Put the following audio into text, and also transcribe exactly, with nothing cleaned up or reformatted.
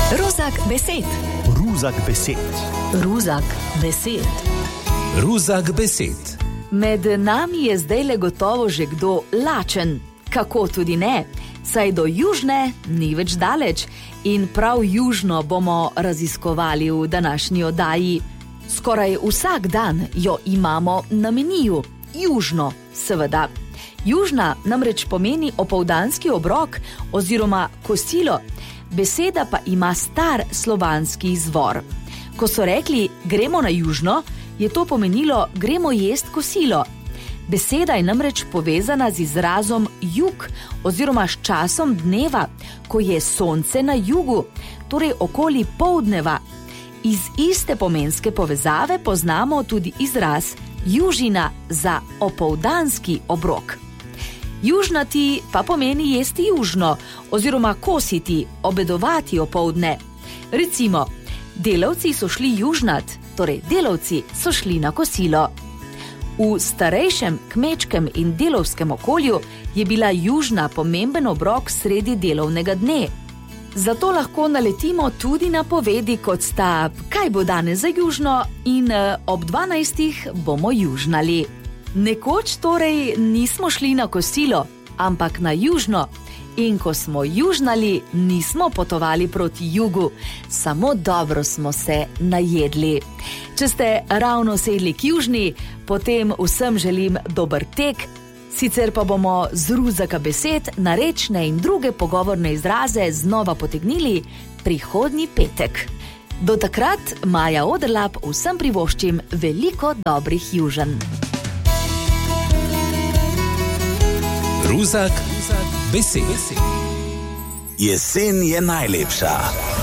Ruzak besed. Ruzak besed. Ruzak besed. Ruzak besed. Med nami je zdajle gotovo že kdo lačen. Kako tudi ne, saj do južne ni več daleč in prav južno bomo raziskovali v današnji oddaji. Skoraj vsak dan jo imamo na meniju, južno seveda. Južna namreč pomeni opoldanski obrok oziroma kosilo, beseda pa ima star slovanski izvor. Ko so rekli gremo na južno, je to pomenilo gremo jest kosilo. Beseda je namreč povezana z izrazom jug oziroma s časom dneva, ko je sonce na jugu, torej okoli poldneva. Iz iste pomenske povezave poznamo tudi izraz južina za opoldanski obrok. Južnati pa pomeni jesti južno oziroma kositi, obedovati opoldne. Recimo, delavci so šli južnat, torej delavci so šli na kosilo. V starejšem kmečkem in delovskem okolju je bila južna pomemben obrok sredi delovnega dne. Zato lahko naletimo tudi na povedi, kot sta kaj bo danes za južno in ob dvanajstih bomo južnali. Nekoč torej nismo šli na kosilo, ampak na južno. In ko smo južnali, nismo potovali proti jugu, samo dobro smo se najedli. Če ste ravno sedli k južni, potem vsem želim dober tek, sicer pa bomo z Ruzaka besed narečne in druge pogovorne izraze znova potegnili prihodnji petek. Do takrat Maja Oderlap vsem privoščim veliko dobrih južen. Ruzak besed. Jesen je najlepša.